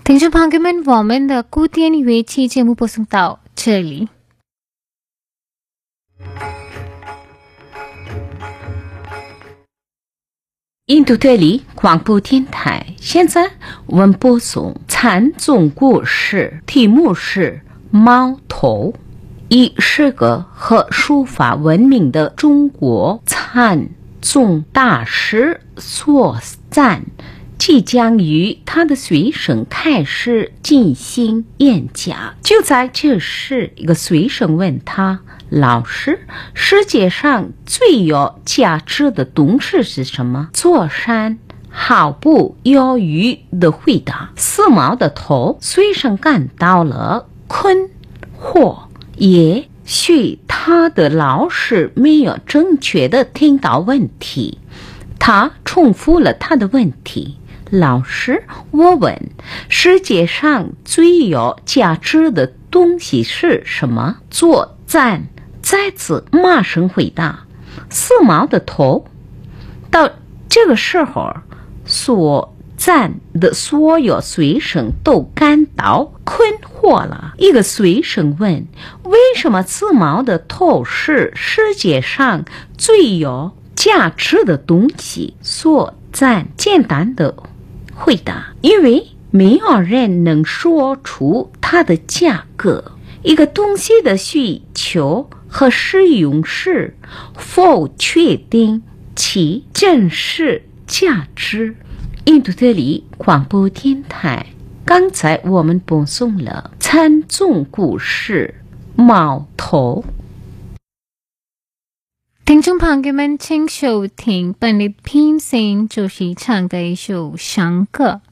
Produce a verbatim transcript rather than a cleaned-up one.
听众朋友们，我们的古典乐器节目播送到这里。 印度德里广播电台，现在我们播送禅宗故事，题目是猫头。以是个和书法闻名的中国禅宗大师所赞，即将与他的学生开始进行演讲。就在这时，一个学生问他：老师，世界上最有价值的东西是什么？座山毫不犹豫地回答：四毛的头。学生感到了困惑，也许他的老师没有正确地听到问题。他重复了他的问题：老师，我问，世界上最有价值的东西是什么？作赞再次马上回答：四毛的头。到这个时候，所赞的所有学生都感到困惑了。一个学生问：为什么四毛的头是世界上最有价值的东西？所赞简单的回答：因为没有人能说出它的价格。一个东西的需求和使用时，否确定其真实价值。印度德里广播电台，刚才我们播送了禅宗故事猫头。 听众朋友们，请收听本日品声就是唱的一首山歌。